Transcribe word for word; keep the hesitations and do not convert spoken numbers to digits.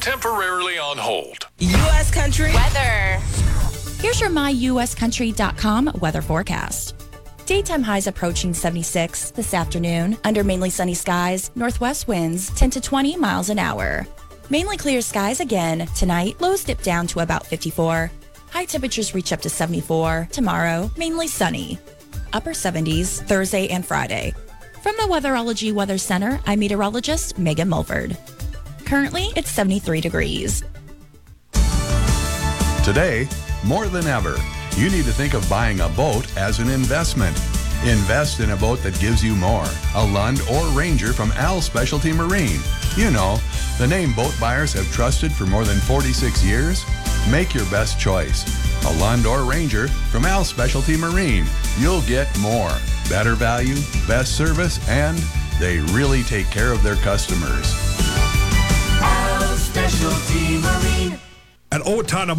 temporarily on hold. U S Country Weather. Here's your my U S country dot com weather forecast. Daytime highs approaching seventy-six this afternoon. Under mainly sunny skies, northwest winds ten to twenty miles an hour. Mainly clear skies again. Tonight, lows dip down to about fifty-four. High temperatures reach up to seventy-four. Tomorrow, mainly sunny. Upper seventies Thursday and Friday. From the Weatherology Weather Center, I'm meteorologist Megan Mulford. Currently, it's seventy-three degrees. Today, more than ever, you need to think of buying a boat as an investment. Invest in a boat that gives you more. A Lund or Ranger from Al Specialty Marine. You know, the name boat buyers have trusted for more than forty-six years. Make your best choice. A Lund or Ranger from Al Specialty Marine. You'll get more. Better value, best service, and they really take care of their customers. Al Specialty Marine. At Owatonna